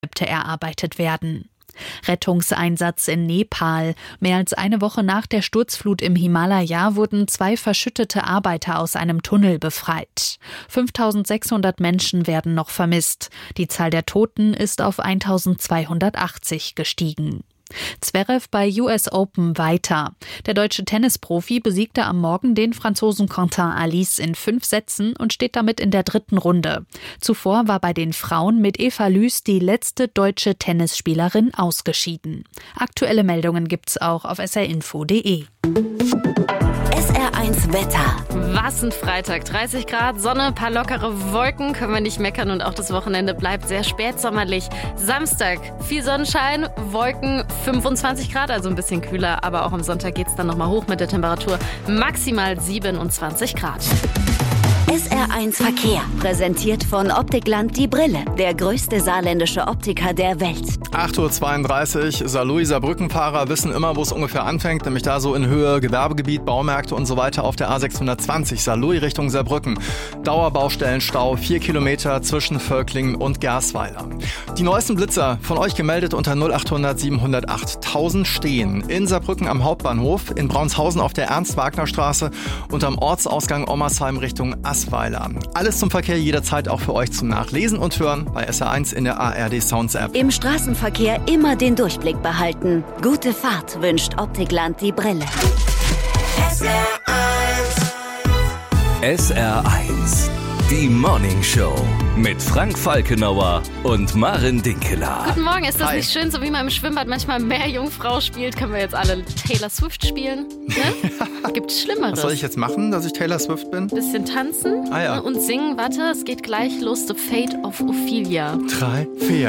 erarbeitet werden. Rettungseinsatz in Nepal. Mehr als eine Woche nach der Sturzflut im Himalaya wurden 2 verschüttete Arbeiter aus einem Tunnel befreit. 5.600 Menschen werden noch vermisst. Die Zahl der Toten ist auf 1.280 gestiegen. Zverev bei US Open weiter. Der deutsche Tennisprofi besiegte am Morgen den Franzosen Quentin Halys in 5 Sätzen und steht damit in der 3. Runde. Zuvor war bei den Frauen mit Eva Lüß die letzte deutsche Tennisspielerin ausgeschieden. Aktuelle Meldungen gibt's auch auf srinfo.de. SR1 Wetter. Was ein Freitag. 30 Grad, Sonne, paar lockere Wolken, können wir nicht meckern und auch das Wochenende bleibt sehr spätsommerlich. Samstag, viel Sonnenschein, Wolken, 25 Grad, also ein bisschen kühler, aber auch am Sonntag geht's dann nochmal hoch mit der Temperatur, maximal 27 Grad. SR1 Verkehr, präsentiert von Optikland Die Brille, der größte saarländische Optiker der Welt. 8.32 Uhr, Saarlouis-Saarbrücken-Fahrer wissen immer, wo es ungefähr anfängt, nämlich da so in Höhe Gewerbegebiet, Baumärkte und so weiter auf der A620, Saarlouis Richtung Saarbrücken. Dauerbaustellenstau, 4 Kilometer zwischen Völklingen und Gersweiler. Die neuesten Blitzer von euch gemeldet unter 0800 708 1000 stehen in Saarbrücken am Hauptbahnhof, in Braunshausen auf der Ernst-Wagner-Straße und am Ortsausgang Ommersheim Richtung Assweiler. Alles zum Verkehr jederzeit auch für euch zum Nachlesen und Hören bei SR1 in der ARD Sounds App. Im Straßenverkehr immer den Durchblick behalten. Gute Fahrt wünscht Optikland Die Brille. SR1, die Morning Show mit Frank Falkenauer und Maren Dinkeler. Guten Morgen, ist das Hi. nicht schön, so wie man im Schwimmbad manchmal mehr Jungfrau spielt, können wir jetzt alle Taylor Swift spielen? Ne? Gibt's Schlimmeres? Was soll ich jetzt machen, dass ich Taylor Swift bin? Bisschen tanzen Ah ja. und singen. Warte, es geht gleich los. The Fate of Ophelia. 3, 4.